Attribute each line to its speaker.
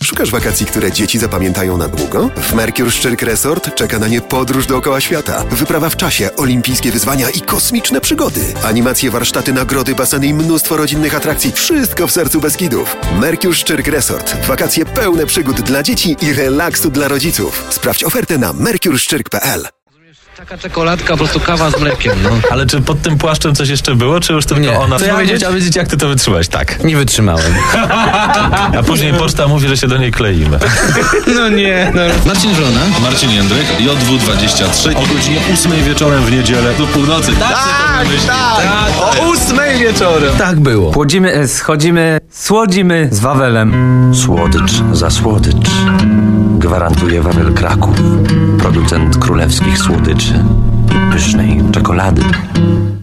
Speaker 1: Szukasz wakacji, które dzieci zapamiętają na długo? W Mercure Szczyrk Resort czeka na nie podróż dookoła świata, wyprawa w czasie, olimpijskie wyzwania i kosmiczne przygody. Animacje, warsztaty, nagrody, baseny i mnóstwo rodzinnych atrakcji. Wszystko w sercu Beskidów. Mercure Szczyrk Resort. Wakacje pełne przygód dla dzieci i relaksu dla rodziców. Sprawdź ofertę na mercureszczyrk.pl.
Speaker 2: Taka czekoladka, po prostu kawa z mlekiem, no.
Speaker 3: Ale czy pod tym płaszczem coś jeszcze było, czy już tylko
Speaker 2: Nie.
Speaker 3: ona?
Speaker 2: Co
Speaker 3: Ja
Speaker 2: powiedzieć?
Speaker 3: chciałem wiedzieć, jak ty to wytrzymałeś. Tak.
Speaker 2: Nie wytrzymałem.
Speaker 3: A później poczta mówi, że się do niej kleimy.
Speaker 2: No nie. No. Marcin Wrona.
Speaker 4: Marcin Jędryk, JW23 o godzinie 8 wieczorem w niedzielę do północy.
Speaker 2: Tak.
Speaker 3: O 8 wieczorem.
Speaker 2: Tak było.
Speaker 5: Schodzimy, słodzimy z Wawelem.
Speaker 6: Słodycz za słodycz. Gwarantuje Wawel Kraków, producent królewskich słodyczy i pysznej czekolady.